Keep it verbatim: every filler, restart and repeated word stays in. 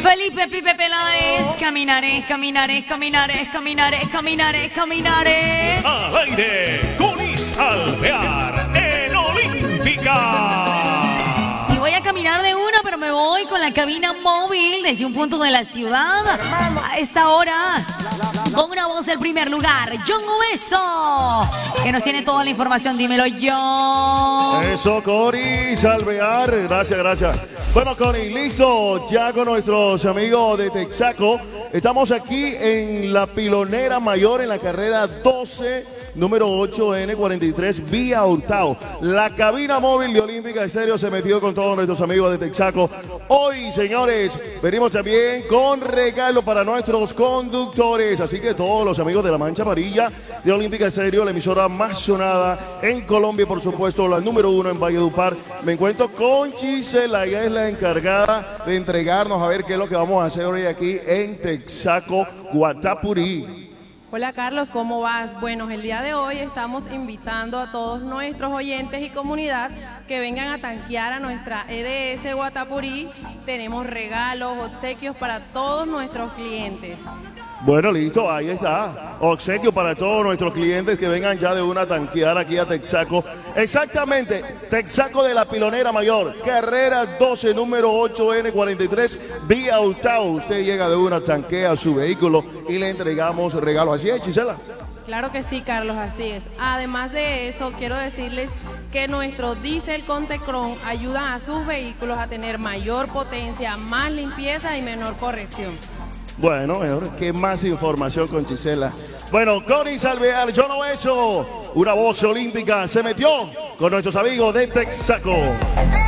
Felipe Pipe Peláez, caminaré, caminaré, caminaré, caminaré, caminaré, caminaré. Al aire, Conis Alvear, en Olímpica. Y voy a caminar de una, pero me voy con la cabina móvil desde un punto de la ciudad. A esta hora, con una voz del primer lugar, John Obeso, que nos tiene toda la información. Dímelo, John. Eso, Conis Alvear. Gracias, gracias. Bueno, Connie, listo, ya con nuestros amigos de Texaco. Estamos aquí en la Pilonera Mayor, en la carrera doce, número ocho N cuarenta y tres, vía Hurtado. La cabina móvil de Olímpica Estéreo se metió con todos nuestros amigos de Texaco. Hoy, señores, venimos también con regalo para nuestros conductores. Así que todos los amigos de la Mancha Amarilla de Olímpica Estéreo, la emisora más sonada en Colombia, por supuesto, la número uno en Valledupar. Me encuentro con Gisela, ella es la encargada de entregarnos a ver qué es lo que vamos a hacer hoy aquí en Texaco, Guatapurí. Hola Carlos, ¿cómo vas? Bueno, el día de hoy estamos invitando a todos nuestros oyentes y comunidad que vengan a tanquear a nuestra E D S Guatapurí. Tenemos regalos, obsequios para todos nuestros clientes. Bueno, listo, ahí está. Obsequio para todos nuestros clientes que vengan ya de una a tanquear aquí a Texaco. Exactamente, Texaco de la Pilonera Mayor, carrera doce, número ocho N cuarenta y tres, vía Hurtado. Usted llega de una, tanquea su vehículo y le entregamos regalos. ¿Así es, Gisela? Claro que sí, Carlos, así es. Además de eso, quiero decirles que nuestro diésel con Tecron ayuda a sus vehículos a tener mayor potencia, más limpieza y menor corrección. Bueno, ¿qué más información con Gisela? Bueno, Conis Alvear, John Obeso, una voz olímpica, se metió con nuestros amigos de Texaco.